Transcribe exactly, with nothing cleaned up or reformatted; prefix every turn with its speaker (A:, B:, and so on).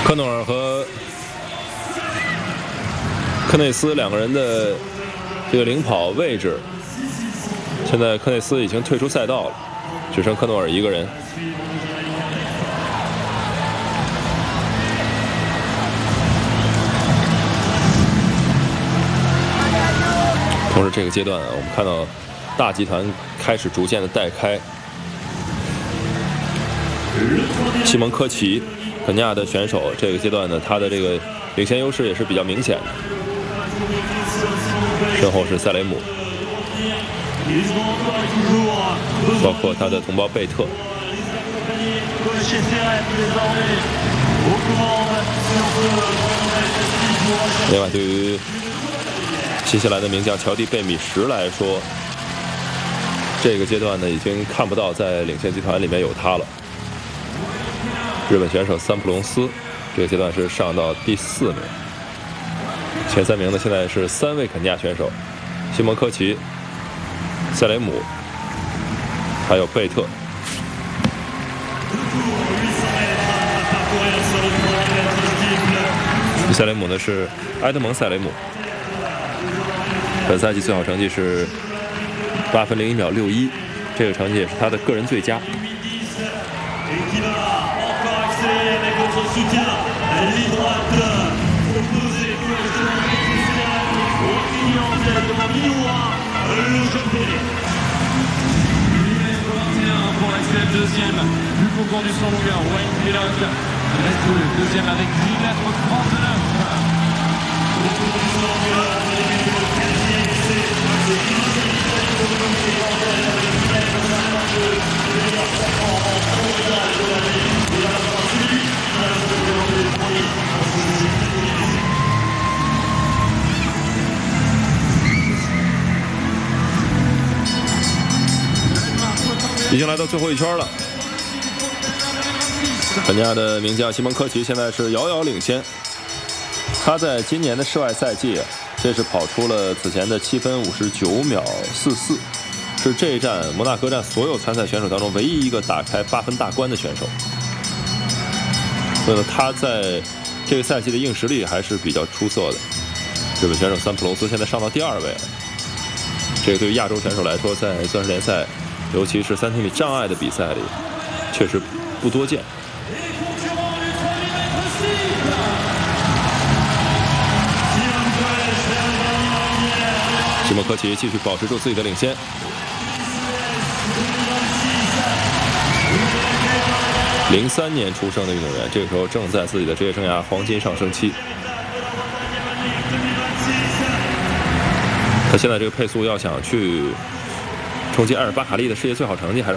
A: 科诺尔和科内斯两个人的这个领跑位置，现在科内斯已经退出赛道了，只剩科诺尔一个人。同时，这个阶段啊，我们看到大集团开始逐渐的带开。西蒙科奇，肯尼亚的选手，这个阶段呢，他的这个领先优势也是比较明显的。身后是塞雷姆，包括他的同胞贝特。另外，对于新西兰的名将乔蒂·贝米什来说，这个阶段呢，已经看不到在领先集团里面有他了。日本选手三浦龙司，这个阶段是上到第四名。前三名呢，现在是三位肯尼亚选手：西蒙科奇、塞雷姆，还有贝特。塞雷姆呢是埃德蒙·塞雷姆，本赛季最好成绩是八分零一秒六一，这个成绩也是他的个人最佳。已经来到最后一圈了，肯尼亚的名将西蒙科奇现在是遥遥领先。他在今年的室外赛季，这是跑出了此前的七分五十九秒四四，是这一站摩纳哥站所有参赛选手当中唯一一个打开八分大关的选手。所以呢，他在这个赛季的硬实力还是比较出色的。日本选手三浦龙司现在上到第二位了，这个对于亚洲选手来说，在钻石联赛，尤其是三千米障碍的比赛里，确实不多见。西蒙科奇继续保持住自己的领先。零三年出生的运动员，这个时候正在自己的职业生涯黄金上升期。他现在这个配速要想去冲击埃尔巴卡利的世界最好成绩，还是